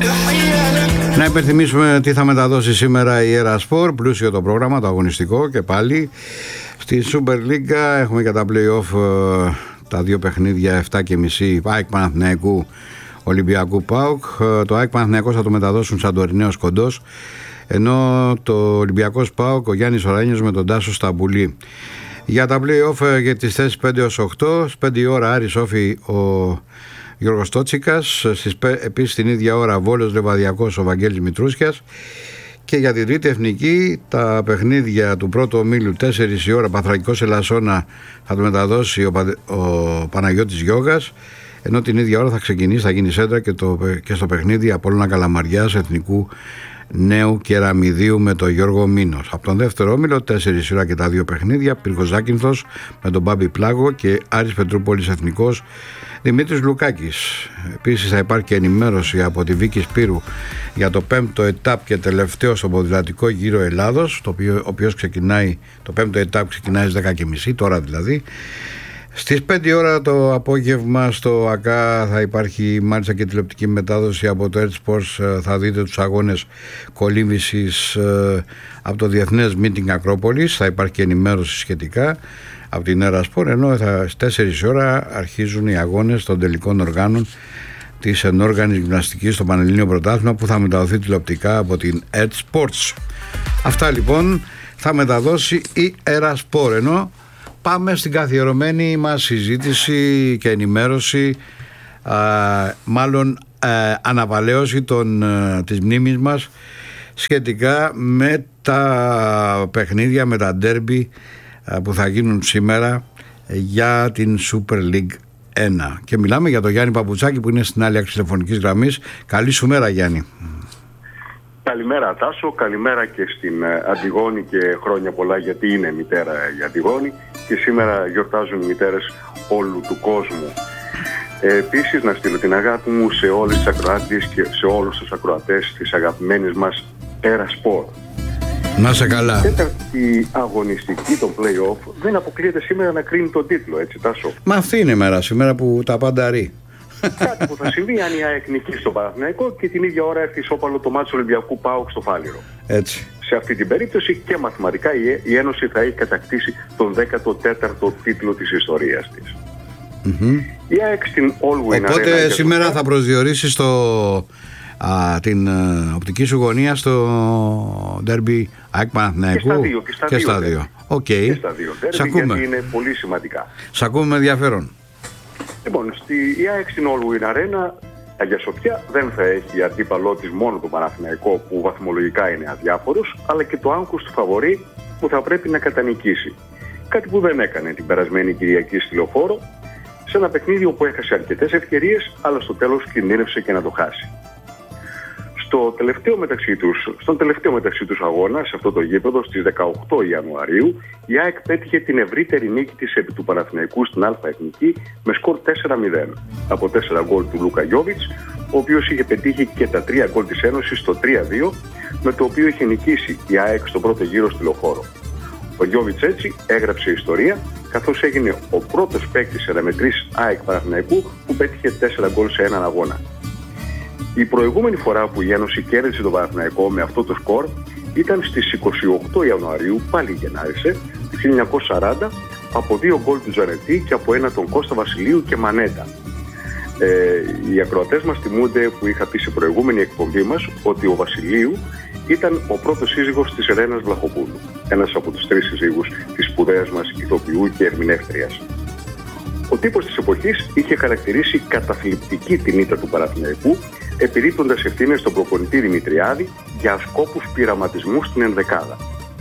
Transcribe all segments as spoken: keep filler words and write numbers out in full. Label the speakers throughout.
Speaker 1: Να υπενθυμίσουμε τι θα μεταδώσει σήμερα η Ερασπορ. Πλούσιο το πρόγραμμα, το αγωνιστικό και πάλι. Στη Super League έχουμε για τα play-off τα δύο παιχνίδια επτά και μισή ΑΕΚ Παναθηναϊκού Ολυμπιακού ΠΑΟΚ. Το ΑΕΚ Παναθηναϊκός θα το μεταδώσουν Σαντορινέος Κοντός, ενώ το Ολυμπιακός ΠΑΟΚ ο Γιάννης Οράνιος με τον Τάσο Σταμπουλή. Για τα play-off για τις θέσεις πέντε έως οκτώ, στις πέντε η ώρα Άρης Όφη ο Γιώργος Τότσικας, επίσης την ίδια ώρα Βόλος Λεβαδιακός ο Βαγγέλης Μητρούσιας. Και για την τρίτη εθνική τα παιχνίδια του πρώτου ομίλου τέσσερις η ώρα Παθρακικός Ελασσόνα θα το μεταδώσει ο, Πα, ο Παναγιώτης Γιώγας, ενώ την ίδια ώρα θα ξεκινήσει, θα γίνει σέντρα και, το, και στο παιχνίδι Απόλλωνα Καλαμαριάς Εθνικού Νέου Κεραμιδίου με τον Γιώργο Μήνος. Από τον δεύτερο όμιλο τέσσερις η ώρα και τα δύο παιχνίδια Πυργοζάκυνθος με τον Μπάμπη Πλάγο και Άρης Πετρούπολης Εθνικός Δημήτρης Λουκάκης. Επίσης θα υπάρχει και ενημέρωση από τη Βίκη Σπύρου για το πέμπτο ετάπ και τελευταίο στο ποδηλατικό γύρο Ελλάδος, το οποίο, ο οποίος ξεκινάει, το πέμπτο ετάπ ξεκινάει στις δέκα και μισή, τώρα δηλαδή. Στις πέντε ώρα το απόγευμα στο ΑΚΑ θα υπάρχει μάλιστα και τηλεοπτική μετάδοση από το Earth Θα δείτε τους αγώνες κολύμβησης από το Διεθνές Meeting Ακρόπολης. Θα υπάρχει και ενημέρωση σχετικά από την Ερασπορ, ενώ θα, στις τέσσερις ώρα αρχίζουν οι αγώνες των τελικών οργάνων της ενόργανης γυμναστικής στο Πανελλήνιο Πρωτάθλημα, που θα μεταδοθεί τηλεοπτικά από την Edge Sports. Αυτά λοιπόν θα μεταδώσει η Ερασπορ, ενώ πάμε στην καθιερωμένη μας συζήτηση και ενημέρωση, α, μάλλον α, αναβαλαίωση των, α, της μνήμης μας σχετικά με τα παιχνίδια, με τα ντέρμπι που θα γίνουν σήμερα για την Super League ένα. Και μιλάμε για τον Γιάννη Παπουτσάκη που είναι στην άλλη άκρη τηλεφωνικής γραμμής. Καλή σου μέρα, Γιάννη.
Speaker 2: Καλημέρα Τάσο, καλημέρα και στην Αντιγόνη και χρόνια πολλά, γιατί είναι μητέρα η Αντιγόνη και σήμερα γιορτάζουν οι μητέρες όλου του κόσμου. Ε, επίσης να στείλω την αγάπη μου σε όλες τις ακροάτες και σε όλους τους ακροατές της αγαπημένης μας Ερασπορ.
Speaker 1: Να σε καλά.
Speaker 2: Η τέταρτη αγωνιστική των play-off δεν αποκλείεται σήμερα να κρίνει τον τίτλο, έτσι Τάσο.
Speaker 1: Μα αυτή είναι η μέρα σήμερα που τα πάντα ρί.
Speaker 2: Κάτι που θα συμβεί αν η ΑΕΚ νικήσει στον Παναθηναϊκό και την ίδια ώρα έρθει ισόπαλο το μάτσο Ολυμπιακού ΠΑΟΚ στο Φάληρο.
Speaker 1: Έτσι.
Speaker 2: Σε αυτή την περίπτωση και μαθηματικά η Ένωση θα έχει κατακτήσει τον δέκατο τέταρτο τίτλο της ιστορίας της. Mm-hmm. Η ΑΕΚ στην All Win Arena.
Speaker 1: Οπότε σήμερα το... θα προσδιορίσεις το, α, την α, οπτική σου γωνία στο ντέρμπι ΑΕΚ Παναθηναϊκού.
Speaker 2: Και στα δύο. Και στα
Speaker 1: και
Speaker 2: δύο,
Speaker 1: στα δύο. Okay.
Speaker 2: Και στα δύο ντέρμπι, γιατί είναι πολύ σημαντικά.
Speaker 1: Σ' ακούμε με ενδιαφέρον.
Speaker 2: Λοιπόν, στη, η ΑΕΚ στην All Win Arena Αγία Σοφιά δεν θα έχει αντίπαλό της μόνο τον Παναθηναϊκό, που βαθμολογικά είναι αδιάφορος, αλλά και το άγχος του φαβορί που θα πρέπει να κατανικήσει. Κάτι που δεν έκανε την περασμένη Κυριακή στη Λεωφόρο, σε ένα παιχνίδι όπου έχασε αρκετές ευκαιρίες, αλλά στο τέλος κινδύνευσε και να το χάσει. Στο τελευταίο μεταξύ τους, στον τελευταίο μεταξύ τους αγώνα, σε αυτό το γήπεδο, στις δεκαοκτώ Ιανουαρίου, η ΑΕΚ πέτυχε την ευρύτερη νίκη της επί του Παναθηναϊκού στην Α Εθνική με σκορ τέσσερα μηδέν. Από τέσσερα γκολ του Λούκα Γιόβιτς, ο οποίος είχε πετύχει και τα τρία γκολ της Ένωσης στο τρία δύο, με το οποίο είχε νικήσει η ΑΕΚ στον πρώτο γύρο στη Λεωφόρο. Ο Γιόβιτς έτσι έγραψε ιστορία, καθώς έγινε ο πρώτος παίκτης σε αναμετρήσεις ΑΕΚ Παναθηναϊκού που πέτυχε τέσσερα γκολ σε έναν αγώνα. Η προηγούμενη φορά που η Ένωση κέρδισε τον Παναθηναϊκό με αυτό το σκορ ήταν στις είκοσι οκτώ Ιανουαρίου, πάλι γεννάρισε, το χίλια εννιακόσια σαράντα, από δύο γκολ του Τζανετή και από ένα τον Κώστα Βασιλείου και Μανέτα. Ε, οι ακροατές μας θυμούνται που είχα πει σε προηγούμενη εκπομπή μας ότι ο Βασιλείου ήταν ο πρώτος σύζυγος της Ελένας Βλαχοπούλου, ένας από τους τρεις σύζυγους της σπουδαίας μας ηθοποιού και ερμηνεύτριας. Ο τύπος της εποχής είχε χαρακτηρίσει καταθλιπτική την ήττα του Παναθηναϊκού, επιρρύπτοντας ευθύνες στον προπονητή Δημητριάδη για ασκόπους πειραματισμού στην ενδεκάδα.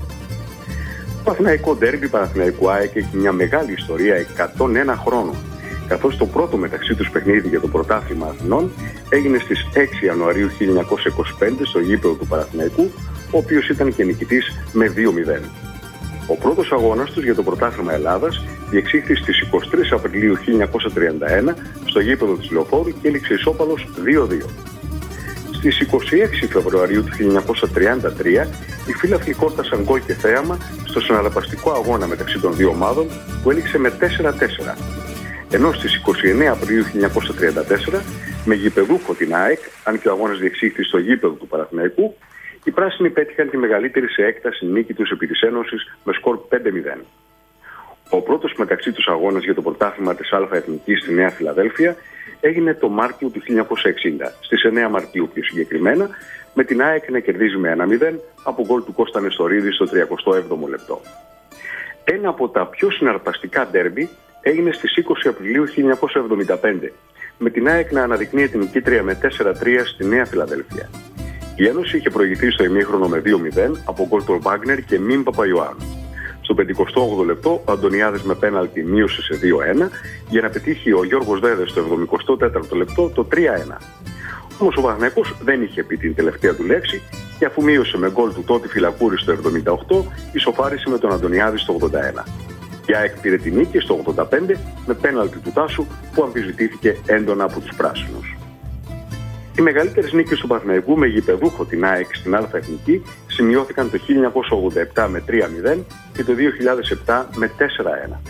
Speaker 2: Το Παναθηναϊκό ντέρμπι Παναθηναϊκού ΑΕΚ έχει μια μεγάλη ιστορία εκατόν ένα χρόνων, καθώς το πρώτο μεταξύ τους παιχνίδι για το πρωτάθλημα Αθηνών έγινε στις έξι Ιανουαρίου χίλια εννιακόσια είκοσι πέντε στο γήπεδο του Παναθηναϊκού, ο οποίος ήταν και νικητής με δύο μηδέν. Ο πρώτος αγώνας τους για το πρωτάθλημα Ελλάδας διεξήχθη στις εικοστή τρίτη Απριλίου χίλια εννιακόσια τριάντα ένα στο γήπεδο της Λεωφόρου και έληξε ισόπαλος δύο δύο. Στις εικοστή έκτη Φεβρουαρίου του χίλια εννιακόσια τριάντα τρία οι φίλαθλοι κόρτασαν γκολ και θέαμα στο συναρπαστικό αγώνα μεταξύ των δύο ομάδων που έληξε με τέσσερα τέσσερα. Ενώ στις εικοστή ενάτη Απριλίου χίλια εννιακόσια τριάντα τέσσερα Με γηπεδούχο την ΑΕΚ, αν και ο αγώνας διεξήχθη στο γήπεδο του Παναθηναϊκού, οι πράσινοι πέτυχαν τη μεγαλύτερη σε έκταση νίκη τους επί της Ένωσης με σκορ πέντε μηδέν. Ο πρώτος μεταξύ τους αγώνας για το πρωτάθλημα της Α' Εθνικής στη Νέα Φιλαδέλφια έγινε το Μάρτιο του χίλια εννιακόσια εξήντα, στις εννέα Μαρτίου πιο συγκεκριμένα, με την ΑΕΚ να κερδίζει με ένα μηδέν από γκολ του Κώστα Νεστορίδη στο τριακοστό έβδομο λεπτό. Ένα από τα πιο συναρπαστικά ντέρμπι έγινε στις είκοσι Απριλίου χίλια εννιακόσια εβδομήντα πέντε, με την ΑΕΚ να αναδεικνύει την νικήτρια με τέσσερα τρία στη Νέα Φιλαδέλφια. Η Ένωση είχε προηγηθεί στο ημίχρονο με δύο μηδέν από γκολ του Βάγνερ και Μιμ Παπαϊωάννου. Στο πενηκοστό όγδοο λεπτό, ο Αντωνιάδης με πέναλτι μείωσε σε δύο ένα για να πετύχει ο Γιώργος Δέδες στο εβδομηκοστό τέταρτο λεπτό το τρία ένα. Όμως ο Παναθηναϊκός δεν είχε πει την τελευταία του λέξη και αφού μείωσε με γκολ του τότε Φυλακούρη στο εβδομήντα οκτώ, ισοφάρισε με τον Αντωνιάδη στο ογδόντα ένα. Η ΑΕΚ πήρε την νίκη στο ογδόντα πέντε με πέναλτι του Τάσου που αμφισβητήθηκε έντονα από τους πράσινους. Οι μεγαλύτερες νίκες του Παναθηναϊκού με γηπεδούχο την ΑΕΚ στην Α' Εθνική σημειώθηκαν το χίλια εννιακόσια ογδόντα επτά με τρία μηδέν και το δύο χιλιάδες επτά με τέσσερα ένα.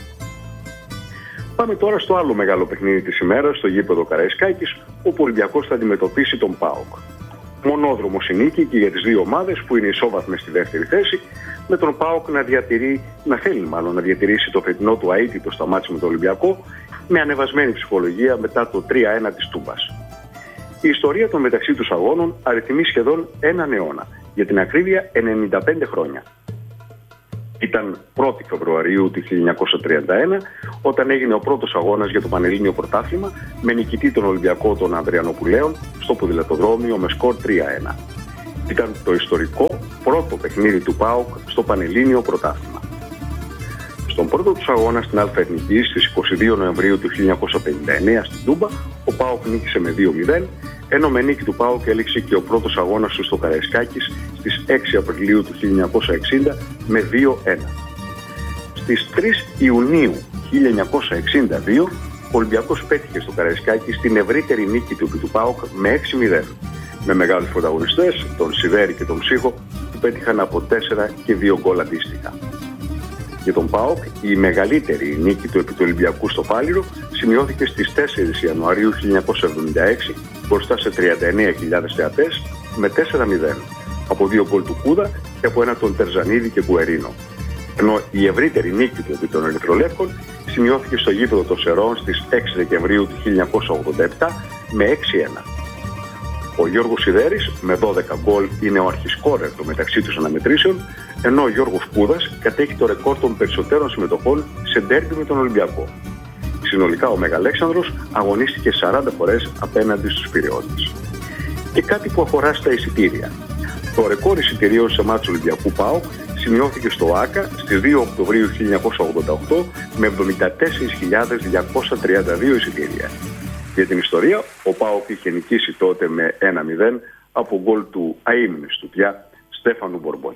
Speaker 2: Πάμε τώρα στο άλλο μεγάλο παιχνίδι της ημέρας, στο γήπεδο Καραϊσκάκης, όπου ο Ολυμπιακός θα αντιμετωπίσει τον ΠΑΟΚ. Μονόδρομος η νίκη και για τις δύο ομάδες που είναι ισόβαθμες στη δεύτερη θέση, με τον ΠΑΟΚ να διατηρεί, να θέλει μάλλον να διατηρήσει το φετινό του αίτητο στα μάτς με τον Ολυμπιακό, με ανεβασμένη ψυχολογία μετά το τρία ένα της Τούμπας. Η ιστορία των μεταξύ τους αγώνων αριθμεί σχεδόν έναν αιώνα, για την ακρίβεια ενενήντα πέντε χρόνια. Ήταν πρώτη Φεβρουαρίου του χίλια εννιακόσια τριάντα ένα, όταν έγινε ο πρώτος αγώνας για το Πανελλήνιο Πρωτάθλημα, με νικητή τον Ολυμπιακό των Ανδριανοπουλαίων στο ποδηλατοδρόμιο με σκορ τρία ένα. Ήταν το ιστορικό πρώτο παιχνίδι του ΠΑΟΚ στο Πανελλήνιο Πρωτάθλημα. Στον πρώτο τους αγώνα στην Α' Εθνική στις είκοσι δύο Νοεμβρίου του χίλια εννιακόσια πενήντα εννέα στην Τούμπα, ο ΠΑΟΚ νίκησε με δύο μηδέν, ενώ με νίκη του ΠΑΟΚ έληξε και ο πρώτος αγώνας του στο Καραϊσκάκης στις έξι Απριλίου του χίλια εννιακόσια εξήντα με δύο ένα. Στις τρεις Ιουνίου χίλια εννιακόσια εξήντα δύο, ο Ολυμπιακός πέτυχε στο Καραϊσκάκη στην ευρύτερη νίκη του επί του ΠΑΟΚ με έξι μηδέν, με μεγάλους πρωταγωνιστές, τον Σιδέρη και τον Ψύχο, που πέτυχαν από τέσσερα και δύο γκολ αντίστοιχα. Για τον ΠΑΟΚ, η μεγαλύτερη νίκη του επί του Ολυμπιακού στο Φάληρο σημειώθηκε στις τέσσερις Ιανουαρίου χίλια εννιακόσια εβδομήντα έξι μπροστά σε τριάντα εννέα χιλιάδες θεατές με τέσσερα μηδέν, από δύο γκολ του Κούδα και από ένα τον Τερζανίδη και Κουερίνο. Ενώ η ευρύτερη νίκη του επί των Ερυθρολεύκων σημειώθηκε στο γήπεδο των Σερών στις έξι Δεκεμβρίου του χίλια εννιακόσια ογδόντα επτά με έξι ένα. Ο Γιώργος Σιδέρης με δώδεκα γκολ είναι ο αρχισκόρερ των μεταξύ τους αναμετρήσεων, ενώ ο Γιώργος Κούδας κατέχει το ρεκόρ των περισσότερων συμμετοχών σε ντέρμπι με τον Ολυμπιακό. Συνολικά ο Μεγαλέξανδρος αγωνίστηκε σαράντα φορές απέναντι στους Πειραιώτες. Και κάτι που αφορά στα εισιτήρια. Το ρεκόρ εισιτηρίων σε μάτς Ολυμπιακού ΠΑΟΚ σημειώθηκε στο ΆΚΑ στις δύο Οκτωβρίου χίλια εννιακόσια ογδόντα οκτώ με εβδομήντα τέσσερις χιλιάδες διακόσια τριάντα δύο εισιτήρια. Για την ιστορία, ο ΠΑΟΚ είχε νικήσει τότε με ένα μηδέν από γκολ του αείμνηστου πια Στέφανου Μπορμπόνη.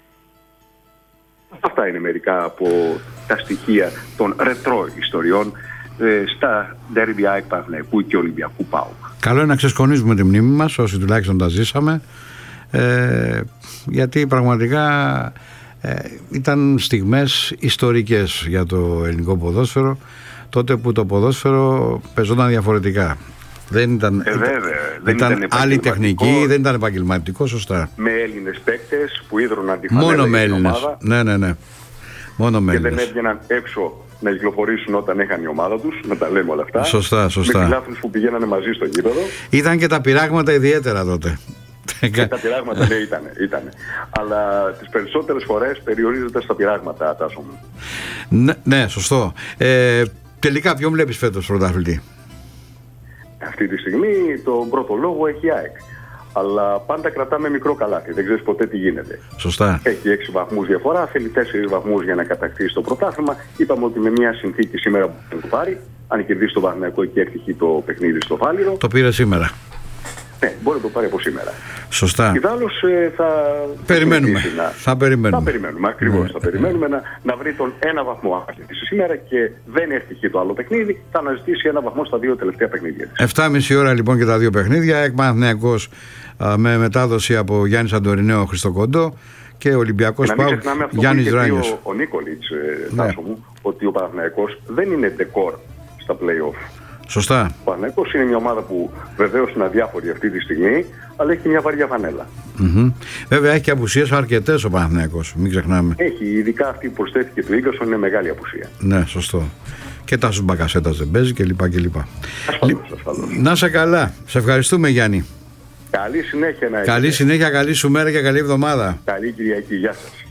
Speaker 2: Αυτά είναι μερικά από τα στοιχεία των ρετρό ιστοριών ε, στα ντέρμπι ΑΕΚ Παναθηναϊκού και Ολυμπιακού ΠΑΟΚ.
Speaker 1: Καλό είναι να ξεσκονίζουμε τη μνήμη μας, όσοι τουλάχιστον τα ζήσαμε, ε, γιατί πραγματικά ε, ήταν στιγμές ιστορικές για το ελληνικό ποδόσφαιρο, τότε που το ποδόσφαιρο παίζονταν διαφορετικά. Δεν ήταν,
Speaker 2: ε, βέβαια, δεν
Speaker 1: ήταν,
Speaker 2: ήταν
Speaker 1: άλλη τεχνική, δεν ήταν επαγγελματικό, σωστά.
Speaker 2: Με Έλληνες παίκτες που ίδρωναν τη φανέλα.
Speaker 1: Μόνο με Έλληνες. Ναι, ναι, ναι. Μόνο με Έλληνες.
Speaker 2: Και δεν έβγαιναν έξω να κυκλοφορήσουν όταν είχαν η ομάδα τους, να τα λέμε όλα αυτά.
Speaker 1: Σωστά, σωστά.
Speaker 2: Με φιλάθλους που πηγαίνανε μαζί στο γήπεδο.
Speaker 1: Ήταν και τα πειράγματα ιδιαίτερα τότε.
Speaker 2: Και τα πειράγματα, ναι, ήτανε, ήτανε. Αλλά τις περισσότερες φορές περιορίζεται στα πειράγματα, Τάσο μου.
Speaker 1: Ναι, ναι, σωστό. Ε, τελικά ποιον βλέπεις φέτος πρωταθλητή?
Speaker 2: Αυτή τη στιγμή τον πρώτο λόγο έχει η ΑΕΚ. Αλλά πάντα κρατάμε μικρό καλάθι, δεν ξέρεις ποτέ τι γίνεται.
Speaker 1: Σωστά.
Speaker 2: Έχει έξι βαθμούς διαφορά, θέλει τέσσερις βαθμούς για να κατακτήσει το πρωτάθλημα. Είπαμε ότι με μια συνθήκη σήμερα που θα το πάρει, αν κερδίσει το Παναθηναϊκό και έρθει το παιχνίδι στο Φάληρο.
Speaker 1: Το πήρε σήμερα.
Speaker 2: Ναι, μπορεί να το πάρει από σήμερα.
Speaker 1: Σωστά.
Speaker 2: Ιδάλλως ε, θα...
Speaker 1: Περιμένουμε.
Speaker 2: Να...
Speaker 1: Θα περιμένουμε.
Speaker 2: Θα περιμένουμε, ακριβώς.
Speaker 1: Ναι.
Speaker 2: Θα περιμένουμε να, να βρει τον ένα βαθμό άρχιση σήμερα και δεν έρθει το άλλο παιχνίδι. Θα αναζητήσει ένα βαθμό στα δύο τελευταία παιχνίδια της.
Speaker 1: εφτά και μισή ώρα λοιπόν και τα δύο παιχνίδια. ΑΕΚ Παναθηναϊκός με μετάδοση από Γιάννη Αντορινέο Χριστοκοντό και Ολυμπιακός ΠΑΟΚ Γιάννης Ράνιος.
Speaker 2: Ο, ο Νίκολιτς, ε, ναι. Τάσο μου, ότι ο Παναθηναϊκός δεν είναι ντεκόρ στα play-off.
Speaker 1: Σωστά.
Speaker 2: Ο Παναθηναϊκός είναι μια ομάδα που βεβαίως είναι αδιάφορη αυτή τη στιγμή, αλλά έχει μια βαριά φανέλα.
Speaker 1: Mm-hmm. Βέβαια έχει και απουσίες αρκετές ο Παναθηναϊκός, μην ξεχνάμε.
Speaker 2: Έχει, ειδικά αυτή που προσθέθηκε του Ίγκασον είναι μεγάλη απουσία.
Speaker 1: Ναι, σωστό. Και τα Μπακασέτας δεν παίζει κλπ. κλπ.
Speaker 2: Ασφαλώς, ασφαλώς.
Speaker 1: Να σε καλά. Σε ευχαριστούμε, Γιάννη.
Speaker 2: Καλή συνέχεια να έχετε.
Speaker 1: Καλή συνέχεια, καλή σου μέρα και καλή εβδομάδα.
Speaker 2: Καλή Κυριακή. Γεια σας.